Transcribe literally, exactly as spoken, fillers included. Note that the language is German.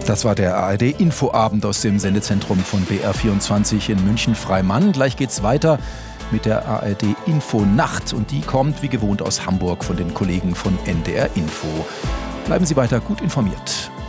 Das war der A R D-Infoabend aus dem Sendezentrum von B R vierundzwanzig in München-Freimann. Gleich geht's weiter mit der A R D-Info-Nacht und die kommt wie gewohnt aus Hamburg von den Kollegen von N D R Info. Bleiben Sie weiter gut informiert.